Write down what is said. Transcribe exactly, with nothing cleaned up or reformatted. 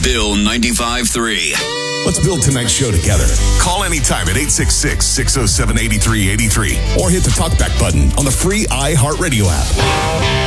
Bill ninety-five three. Let's build tonight's show together. Call anytime at eight six six, six oh seven, eight three eight three or hit the talkback button on the free iHeartRadio app.